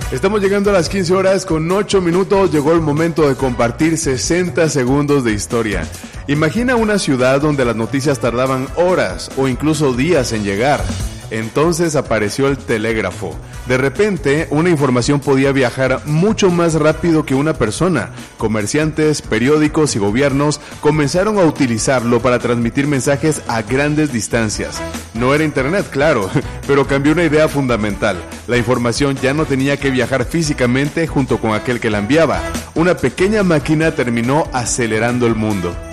Estamos llegando a las 15 horas con 8 minutos. Llegó el momento de compartir 60 segundos de historia. Imagina una ciudad donde las noticias tardaban horas o incluso días en llegar. Entonces apareció el telégrafo. De repente, una información podía viajar mucho más rápido que una persona. Comerciantes, periódicos y gobiernos comenzaron a utilizarlo para transmitir mensajes a grandes distancias. No era internet, claro, pero cambió una idea fundamental. La información ya no tenía que viajar físicamente junto con aquel que la enviaba. Una pequeña máquina terminó acelerando el mundo.